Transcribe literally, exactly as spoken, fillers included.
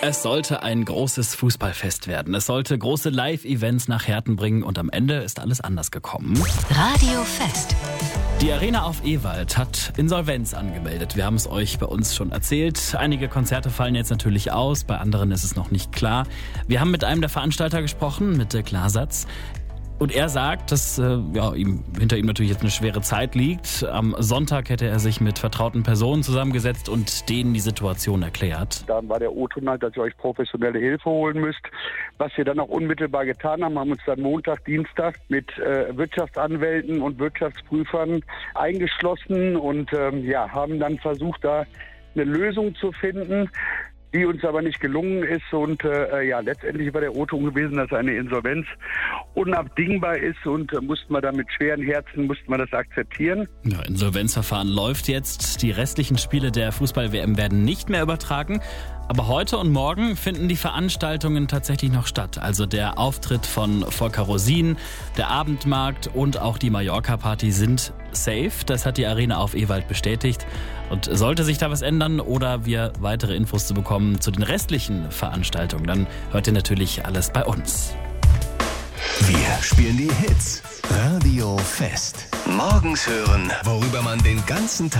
Es sollte ein großes Fußballfest werden. Es sollte große Live-Events nach Herten bringen und am Ende ist alles anders gekommen. Radio Fest. Die Arena auf Ewald hat Insolvenz angemeldet. Wir haben es euch bei uns schon erzählt. Einige Konzerte fallen jetzt natürlich aus, bei anderen ist es noch nicht klar. Wir haben mit einem der Veranstalter gesprochen, mit Dirk Lasatz. Und er sagt, dass äh, ja, ihm, hinter ihm natürlich jetzt eine schwere Zeit liegt. Am Sonntag hätte er sich mit vertrauten Personen zusammengesetzt und denen die Situation erklärt. Da war der O-Ton halt, dass ihr euch professionelle Hilfe holen müsst. Was wir dann auch unmittelbar getan haben, haben uns dann Montag, Dienstag mit äh, Wirtschaftsanwälten und Wirtschaftsprüfern eingeschlossen und ähm, ja, haben dann versucht, da eine Lösung zu finden, die uns aber nicht gelungen ist. Und äh, ja, letztendlich war der O-Ton gewesen, dass eine Insolvenz unabdingbar ist und äh, mussten wir dann mit schweren Herzen mussten wir das akzeptieren. Ja, Insolvenzverfahren läuft jetzt. Die restlichen Spiele der Fußball-W M werden nicht mehr übertragen. Aber heute und morgen finden die Veranstaltungen tatsächlich noch statt. Also der Auftritt von Volker Rosin, der Abendmarkt und auch die Mallorca-Party sind safe. Das hat die Arena auf Ewald bestätigt. Und sollte sich da was ändern oder wir weitere Infos zu bekommen zu den restlichen Veranstaltungen, dann hört ihr natürlich alles bei uns. Wir spielen die Hits. Radio Fest. Morgens hören, worüber man den ganzen Tag